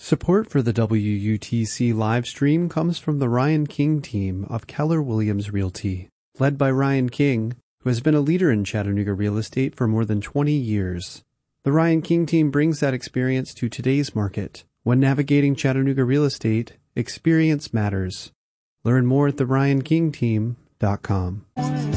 Support for the WUTC live stream comes from the Ryan King team of Keller Williams Realty, led by Ryan King, who has been a leader in Chattanooga real estate for more than 20 years. The Ryan King team brings that experience to today's market. When navigating Chattanooga real estate, experience matters. Learn more at theryankingteam.com.